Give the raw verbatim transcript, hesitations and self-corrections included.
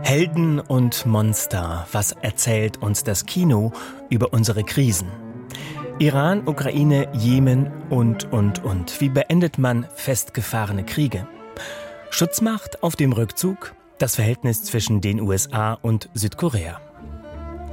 Helden und Monster, was erzählt uns das Kino über unsere Krisen? Iran, Ukraine, Jemen und, und, und. Wie beendet man festgefahrene Kriege? Schutzmacht auf dem Rückzug? Das Verhältnis zwischen den U S A und Südkorea.